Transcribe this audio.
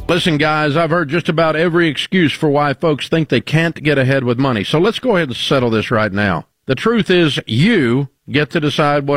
Listen, guys, I've heard just about every excuse for why folks think they can't get ahead with money. So let's go ahead and settle this right now. The truth is, you get to decide what